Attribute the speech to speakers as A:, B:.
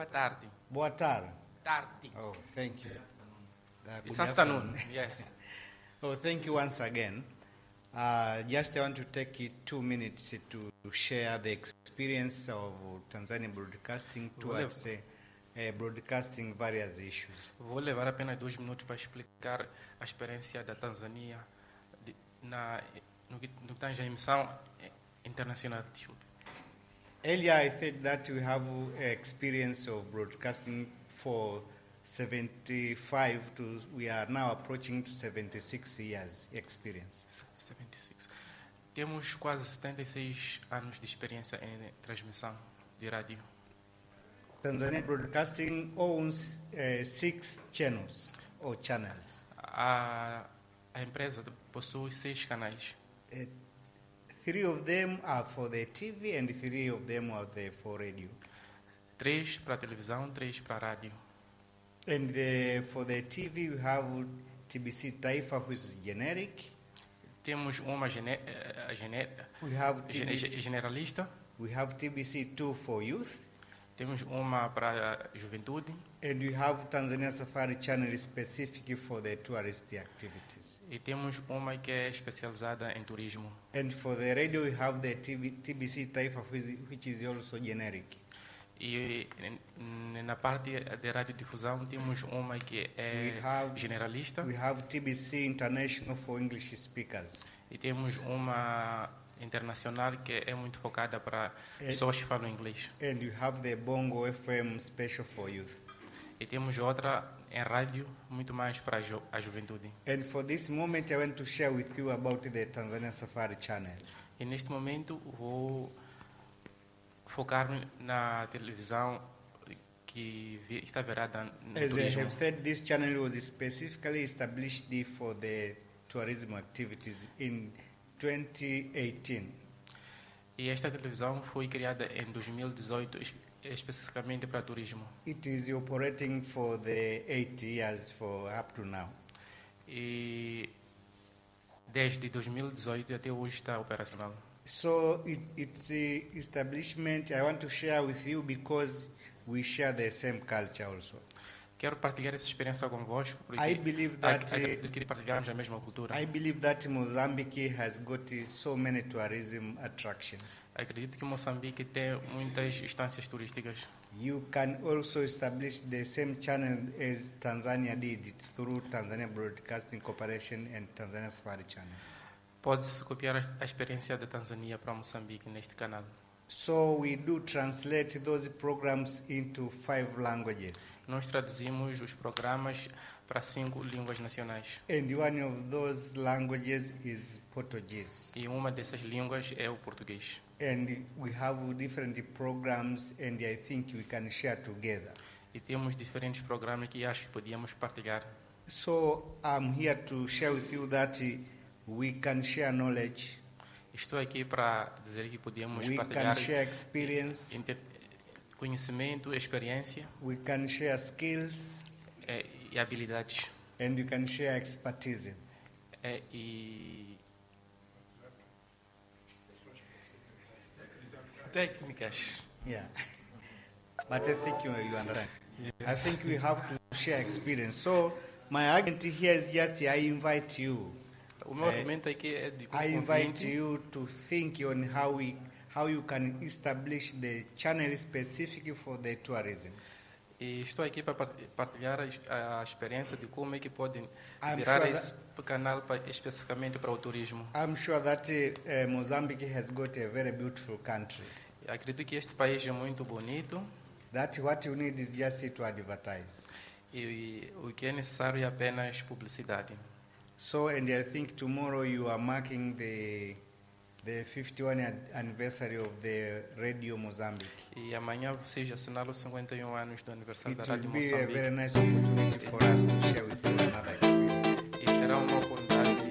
A: Boa tarde.
B: Boa tarde.
A: Tarde.
B: Oh, thank you.
A: It's
B: Good
A: afternoon. Yes.
B: Oh, thank you once again. Just I want to take 2 minutes to share the experience of Tanzania Broadcasting towards broadcasting various issues.
A: Vou levar apenas 2 minutos para explicar a experiência da Tanzânia no que tange a emissão internacional.
B: Earlier, I said that we have experience of broadcasting for 75 to, we are now approaching to 76 years experience.
A: 76. Temos quase 76 anos de experiência em transmissão de rádio.
B: Tanzania Broadcasting owns 6 channels or channels.
A: A empresa possui 6 canais.
B: 3 of them are for the TV and 3 of them are for radio.
A: 3 para televisão, 3 para rádio.
B: And for the TV we have TBC Taifa, which is generic.
A: Temos uma
B: We have TBC,
A: generalista.
B: we have TBC2 for youth.
A: Temos uma para juventude.
B: And we have Tanzania Safari channel specific for the tourist activities.
A: E temos uma que é especializada em turismo.
B: And for the radio we have the TBC Taifa, which is also generic.
A: E na parte de radiodifusão temos uma que é generalista.
B: We have TBC International for English speakers.
A: E temos uma internacional que é muito focada para pessoas que falam inglês.
B: And you have the Bongo FM special for youth.
A: E temos outra em rádio muito mais para a juventude.
B: And for this moment I want to share with you about the Tanzania Safari channel.
A: E neste momento vou focar na televisão que está virada no
B: As I
A: turismo.
B: have said, this channel was specifically established for the tourism activities in 2018.
A: E esta televisão foi criada em 2018 especificamente para turismo.
B: It is operating for the 8 years for up to now.
A: E desde 2018 até hoje está operacional.
B: So its establishment I want to share with you because we share the same culture also.
A: Quero partilhar essa experiência convosco porque
B: I believe that
A: acredito que partilhamos a mesma cultura.
B: I believe that Mozambique has got so many tourism attractions.
A: Acredito que Moçambique tem muitas instâncias turísticas.
B: You can also establish the same channel as Tanzania did through Tanzania Broadcasting Corporation and Tanzania Safari Channel.
A: Pode-se copiar a experiência da Tanzânia para Moçambique neste canal.
B: So we do translate those programs into 5 languages.
A: Nós traduzimos os programas para 5 línguas nacionais.
B: And one of those languages is Portuguese.
A: E uma dessas línguas é o português.
B: And we have different programs and I think we can share together.
A: E temos diferentes programas que acho que podíamos partilhar.
B: So I'm here to share with you that we can share knowledge.
A: Estou aqui para dizer que podíamos
B: We can
A: partilhar
B: share experience.
A: Conhecimento, experiência
B: We can share skills.
A: e habilidades.
B: And you can share expertise.
A: E técnicas.
B: Yeah. But I think you understand. I think we have to share experience. So my argument here is just I invite you.
A: O meu argumento aqui é de
B: I invite you to think on how you can establish the channel specific for the tourism.
A: E estou aqui para partilhar a experiência de como é que podem
B: I'm
A: virar
B: sure
A: esse canal especificamente para o turismo.
B: I'm sure that Mozambique has got a very beautiful country.
A: Acredito que este país é muito bonito.
B: That what you need is just to advertise.
A: E o que é necessário é apenas publicidade.
B: So, and I think tomorrow you are marking the 51 anniversary of the Radio Mozambique.
A: E amanhã vocês assinalam os 51 anos do aniversário
B: It
A: da Rádio
B: will be a
A: Moçambique.
B: very nice opportunity for us to share with you another experience.